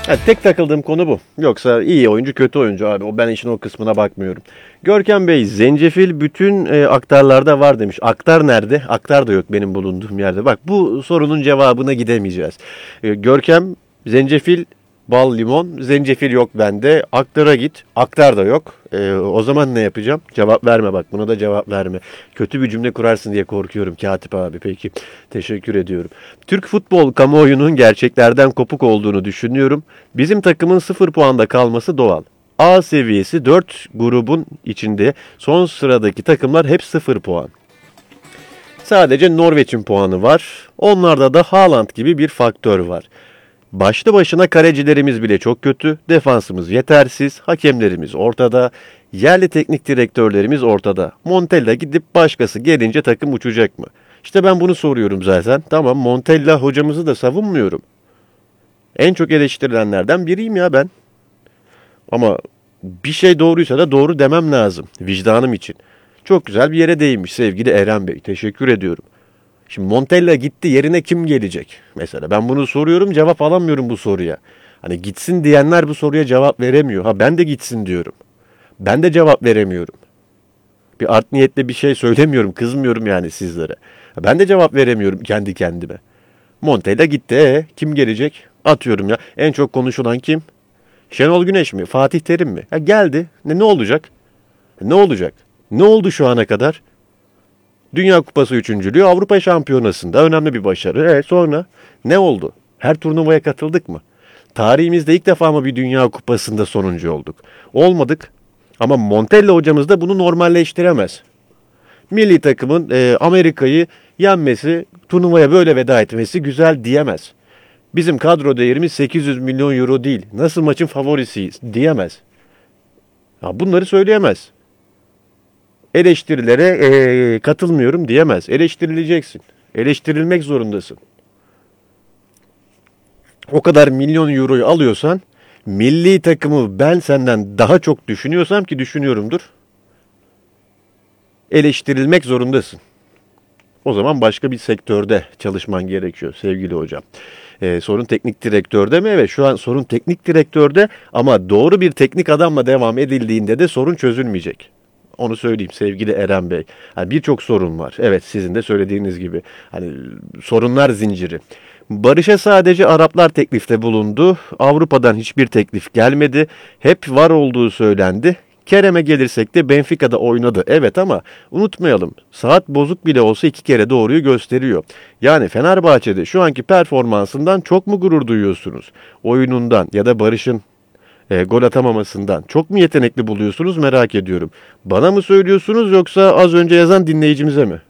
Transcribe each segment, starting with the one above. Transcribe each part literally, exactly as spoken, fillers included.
Ha, tek takıldığım konu bu. Yoksa iyi oyuncu kötü oyuncu abi. O ben işin o kısmına bakmıyorum. Görkem Bey, zencefil bütün e, aktarlarda var demiş. Aktar nerede? Aktar da yok benim bulunduğum yerde. Bak, bu sorunun cevabına gidemeyeceğiz. E, Görkem, zencefil, bal, limon. Zencefil yok bende. Aktara git. Aktar da yok. E, o zaman ne yapacağım? Cevap verme bak. Buna da cevap verme. Kötü bir cümle kurarsın diye korkuyorum Katip abi. Peki. Teşekkür ediyorum. Türk futbol kamuoyunun gerçeklerden kopuk olduğunu düşünüyorum. Bizim takımın sıfır puanda kalması doğal. A seviyesi dört grubun içinde son sıradaki takımlar hep sıfır puan. Sadece Norveç'in puanı var. Onlarda da Haaland gibi bir faktör var. Başlı başına kalecilerimiz bile çok kötü, defansımız yetersiz, hakemlerimiz ortada, yerli teknik direktörlerimiz ortada. Montella gidip başkası gelince takım uçacak mı? İşte ben bunu soruyorum zaten. Tamam, Montella hocamızı da savunmuyorum. En çok eleştirilenlerden biriyim ya ben. Ama bir şey doğruysa da doğru demem lazım vicdanım için. Çok güzel bir yere değinmiş sevgili Eren Bey. Teşekkür ediyorum. Şimdi Montella gitti, yerine kim gelecek? Mesela ben bunu soruyorum, cevap alamıyorum bu soruya. Hani gitsin diyenler bu soruya cevap veremiyor. Ha, ben de gitsin diyorum. Ben de cevap veremiyorum. Bir art niyetle bir şey söylemiyorum, kızmıyorum yani sizlere. Ha, ben de cevap veremiyorum kendi kendime. Montella gitti, e, kim gelecek? Atıyorum ya. En çok konuşulan kim? Şenol Güneş mi? Fatih Terim mi? Ha, geldi. Ne, ne olacak? Ne olacak? Ne oldu şu ana kadar? Dünya Kupası üçüncülüğü, Avrupa Şampiyonası'nda önemli bir başarı. E sonra ne oldu? Her turnuvaya katıldık mı? Tarihimizde ilk defa mı bir Dünya Kupası'nda sonuncu olduk? Olmadık. Ama Montella hocamız da bunu normalleştiremez. Milli takımın e, Amerika'yı yenmesi, turnuvaya böyle veda etmesi güzel diyemez. Bizim kadro değerimiz sekiz yüz milyon euro değil. Nasıl maçın favorisiyiz diyemez. Ya bunları söyleyemez. Eleştirilere ee, katılmıyorum diyemez. Eleştirileceksin. Eleştirilmek zorundasın. O kadar milyon euroyu alıyorsan, milli takımı ben senden daha çok düşünüyorsam, ki düşünüyorumdur, eleştirilmek zorundasın. O zaman başka bir sektörde çalışman gerekiyor sevgili hocam. Ee, sorun teknik direktörde mi? Evet, şu an sorun teknik direktörde, ama doğru bir teknik adamla devam edildiğinde de sorun çözülmeyecek. Onu söyleyeyim sevgili Eren Bey. Yani birçok sorun var. Evet, sizin de söylediğiniz gibi. Hani sorunlar zinciri. Barış'a sadece Araplar teklifte bulundu. Avrupa'dan hiçbir teklif gelmedi. Hep var olduğu söylendi. Kerem'e gelirsek de Benfica'da oynadı. Evet, ama unutmayalım. Saat bozuk bile olsa iki kere doğruyu gösteriyor. Yani Fenerbahçe'de şu anki performansından çok mu gurur duyuyorsunuz? Oyunundan ya da Barış'ın e, gol atamamasından çok mu yetenekli buluyorsunuz, merak ediyorum. Bana mı söylüyorsunuz, yoksa az önce yazan dinleyicimize mi?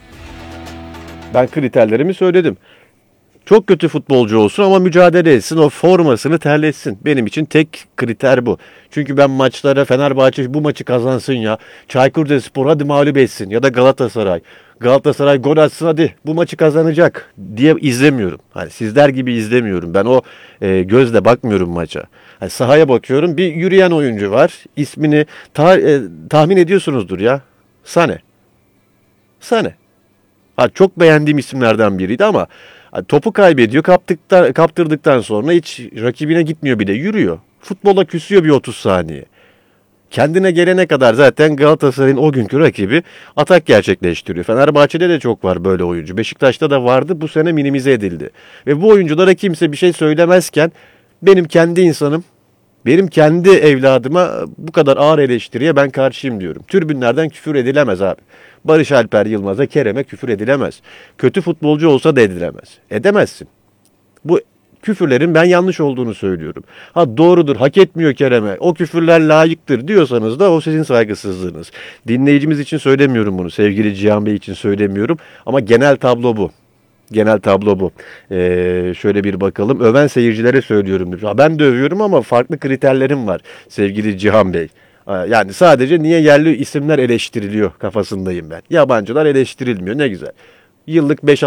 Ben kriterlerimi söyledim. Çok kötü futbolcu olsun ama mücadele etsin, o formasını terletsin. Benim için tek kriter bu. Çünkü ben maçlara Fenerbahçe bu maçı kazansın ya, Çaykur Rizespor hadi mağlup etsin, ya da Galatasaray. Galatasaray gol atsın, hadi bu maçı kazanacak diye izlemiyorum. Hani sizler gibi izlemiyorum. Ben o e, gözle bakmıyorum maça. Hani sahaya bakıyorum, bir yürüyen oyuncu var. İsmini ta, e, tahmin ediyorsunuzdur ya. Sane. Sane. Ha, çok beğendiğim isimlerden biriydi ama topu kaybediyor, kaptıktan, kaptırdıktan sonra hiç rakibine gitmiyor bile, yürüyor. Futbola küsüyor bir otuz saniye. Kendine gelene kadar zaten Galatasaray'ın o günkü rakibi atak gerçekleştiriyor. Fenerbahçe'de de çok var böyle oyuncu. Beşiktaş'ta da vardı, bu sene minimize edildi. Ve bu oyunculara kimse bir şey söylemezken benim kendi insanım, benim kendi evladıma bu kadar ağır eleştiriye ben karşıyım diyorum. Tribünlerden küfür edilemez abi. Barış Alper Yılmaz'a, Kerem'e küfür edilemez. Kötü futbolcu olsa da edilemez. Edemezsin. Bu küfürlerin ben yanlış olduğunu söylüyorum. Ha, doğrudur, hak etmiyor Kerem'e, o küfürler layıktır diyorsanız da o sizin saygısızlığınız. Dinleyicimiz için söylemiyorum bunu. Sevgili Cihan Bey için söylemiyorum. Ama genel tablo bu. Genel tablo bu. Ee, şöyle bir bakalım. Öven seyircilere söylüyorum. Ben de övüyorum ama farklı kriterlerim var sevgili Cihan Bey. Yani sadece niye yerli isimler eleştiriliyor kafasındayım ben. Yabancılar eleştirilmiyor. Ne güzel. Yıllık beş